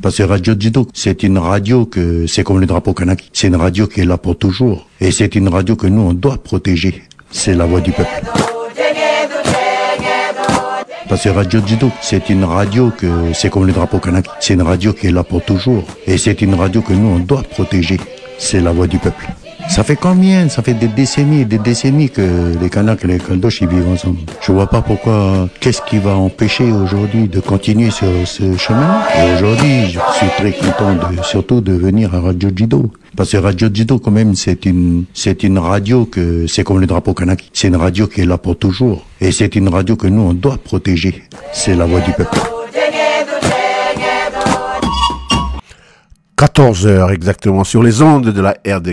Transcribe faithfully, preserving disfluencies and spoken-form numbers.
Parce que Radio Judo, c'est une radio que, c'est comme le drapeau kanaki. C'est une radio qui est là pour toujours. Et c'est une radio que nous, on doit protéger. C'est la voix du peuple. Parce que Radio Judo, c'est une radio que, c'est comme le drapeau kanaki. C'est une radio qui est là pour toujours. Et c'est une radio que nous, on doit protéger. C'est la voix du peuple. Ça fait combien? Ça fait des décennies et des décennies que les Kanaks et les Caldoches ils vivent ensemble. Je vois pas pourquoi, qu'est-ce qui va empêcher aujourd'hui de continuer sur ce chemin. Et aujourd'hui, je suis très content de, surtout de venir à Radio Judo. Parce que Radio Judo, quand même, c'est une, c'est une radio que, c'est comme le drapeau kanaki. C'est une radio qui est là pour toujours. Et c'est une radio que nous, on doit protéger. C'est la voix du peuple. quatorze heures exactement sur les ondes de la R D